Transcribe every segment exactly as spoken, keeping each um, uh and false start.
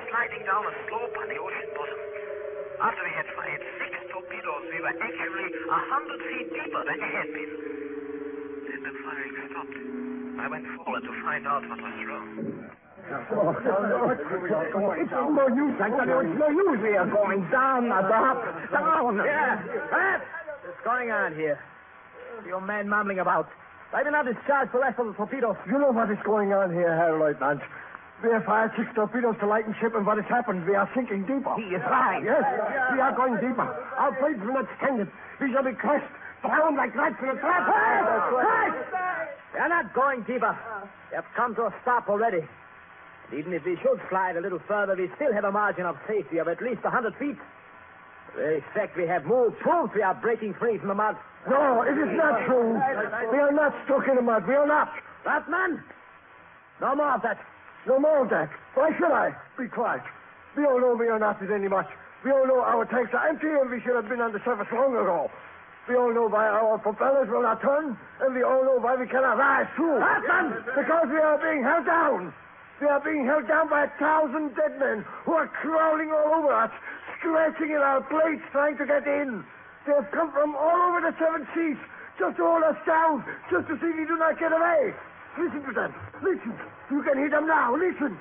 sliding down a slope on the ocean bottom. After we had fired six torpedoes, we were actually a hundred feet deeper than we had been. Then the firing stopped. I went forward to find out what was wrong. Oh, no, no, it's, it's no use. I tell you, it's no use. We are going down, not up, down. Yeah, what? What's going on here? Your man mumbling about. Why did not discharge the rest of the torpedoes? You know what is going on here, Herr Lieutenant. We have fired six torpedoes to lighten ship, and what has happened? We are sinking deeper. He is right. Yes, we are going deeper. Our planes will not stand it. We shall be crushed, drowned like rats in a trap. Hey! We are not going deeper. We have come to a stop already. And even if we should slide a little further, we still have a margin of safety of at least a hundred feet. The very fact we have moved proves we are breaking free from the mud. No, it is not true. We are not stuck in the mud. We are not. That man? No more of that. No more of that. Why should I? Be quiet. We all know we are not at any much. We all know our tanks are empty and we should have been on the surface long ago. We all know why our propellers will not turn, and we all know why we cannot rise through. That man! Because we are being held down. We are being held down by a thousand dead men who are crawling all over us, scratching at our plates, trying to get in. They have come from all over the seven seas just to hold us down, just to see we do not get away. Listen to them. Listen. You can hear them now. Listen.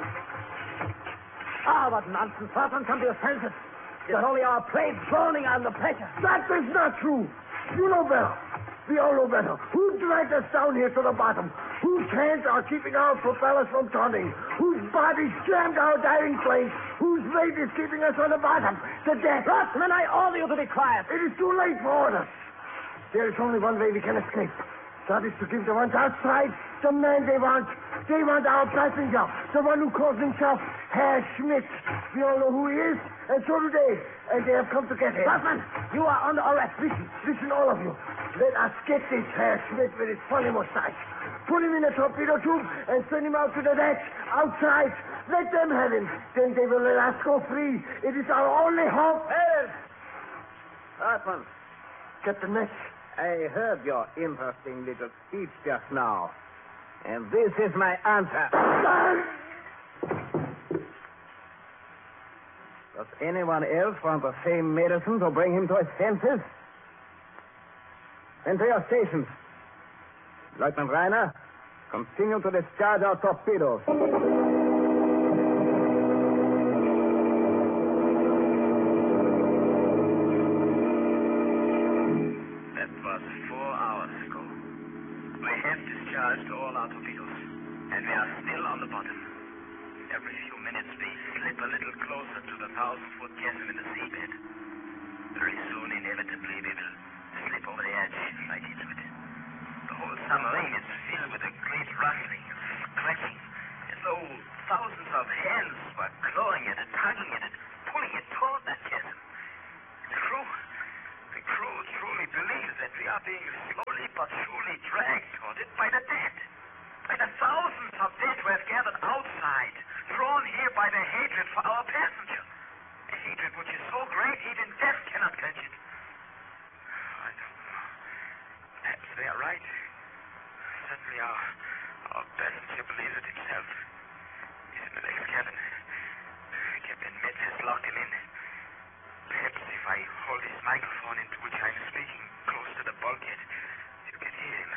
Ah, what nonsense. Sergeant, come to your senses. It's only our planes groaning under pressure. That is not true. You know better. We all know better. Who dragged us down here to the bottom? Whose hands are keeping our propellers from turning? Whose bodies jammed our diving planes? Whose weight is keeping us on the bottom? The death. Rossman, I order you to be quiet. It is too late for orders. There is only one way we can escape. That is to give the ones outside the man they want. They want our passenger, the one who calls himself Herr Schmidt. We all know who he is, and so do they. And they have come to get him. Rossman, you are under arrest. Listen, listen, all of you. Let us get this Herr Schmidt with his funny mustache. Put him in a torpedo tube and send him out to the deck, outside. Let them have him. Then they will let us go free. It is our only hope. Hey! Rossman. Captain Metz. I heard your interesting little speech just now. And this is my answer. Does anyone else want the same medicine to bring him to his senses? Enter your stations. Lieutenant Reiner, continue to discharge our torpedoes. That was four hours ago. We have discharged all our torpedoes, and we are still on the bottom. Every few minutes we slip a little closer to the thousand-foot chasm in the seabed. Very soon, inevitably, we will slip over the edge right into it. The whole submarine is filled with a great rustling and scratching, as though thousands of hands were clawing at it, tugging at it, pulling it toward that chasm. The crew, the crew truly believes that we are being slowly but surely dragged toward it by the dead. By the thousands of dead who have gathered outside, drawn here by their hatred for our passenger. A hatred which is so great even death cannot quench it. I don't know. Perhaps they are right. Certainly our, our passenger believes it himself. He's in the next cabin. Captain Metz has locked him in. Perhaps if I hold this microphone into which I'm speaking close to the bulkhead, you can hear him.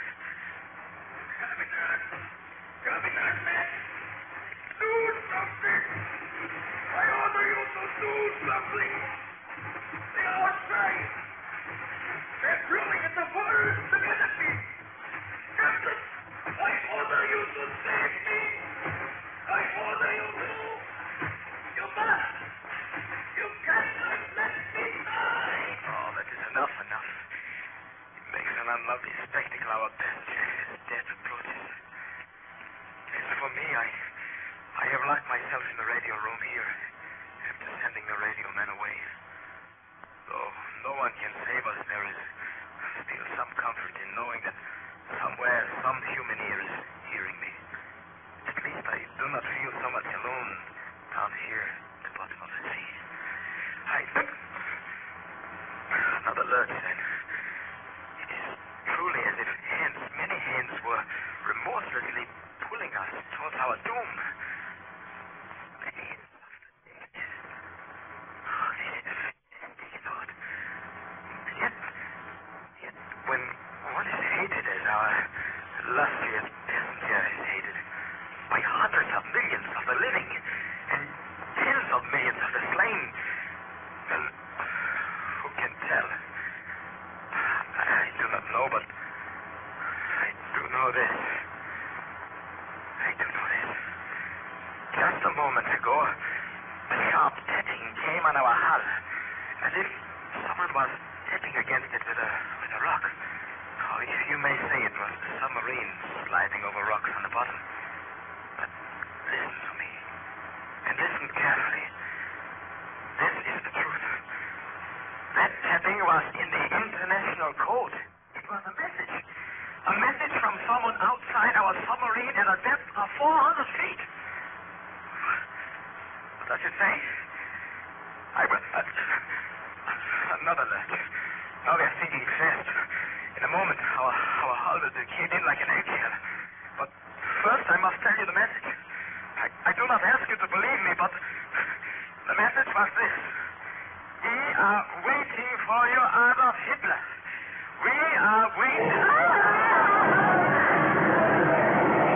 Commandant! Commandant Metz! Do something! I order you to do something! They are outside! They're throwing at the water to get at me! Captain! I order you to save me! I order you to! You must! You cannot let me die! Oh, that is enough, enough. It makes an unlovely spectacle our passenger as death approaches. As for me, I... I have locked myself in the radio room here, after sending the radio men away. Though no one can save us, there is still some comfort in knowing that somewhere some human ear is hearing me. At least I do not feel so much alone down here at the bottom of the sea. I... Another lurch, then. It is truly as if hands, many hands, were remorselessly pulling us towards our doom. Many hands. of the living and tens of millions of the slain. Well, who can tell? I do not know, but I do know this. I do know this. Just a moment ago, a sharp tapping came on our hull, as if someone was tapping against it with a with a rock. Oh, you, you may say it was the submarine sliding over rocks on the bottom. But listen to me, and listen carefully. This is the truth. That tapping was in the international code. It was a message. A message from someone outside our submarine at a depth of four hundred feet. What does it say? I will... Uh, another alert. Now we are sinking fast. In a moment, our, our hull will cave in like an eggshell. But first, I must tell you the message. I, I do not ask you to believe me, but the message was this. We are waiting for you, Adolf Hitler. We are waiting...